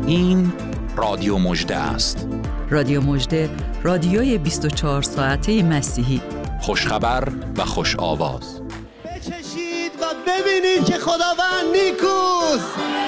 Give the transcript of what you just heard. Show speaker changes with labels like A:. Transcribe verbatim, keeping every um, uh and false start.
A: این رادیو مژده است.
B: رادیو مژده، رادیوی بیست و چهار ساعته مسیحی.
A: خوشخبر و خوش آواز.
C: بچشید و ببینید که خداوند نیکوست.